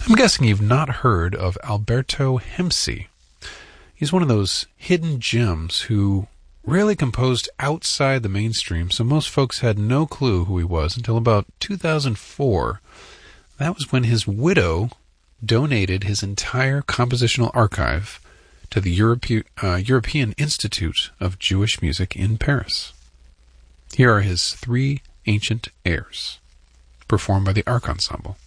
I'm guessing you've not heard of Alberto Hemsey. He's one of those hidden gems who rarely composed outside the mainstream, so most folks had no clue who he was until about 2004. That was when his widow donated his entire compositional archive to the European Institute of Jewish Music in Paris. Here are his 3 ancient airs, performed by the Ark Ensemble.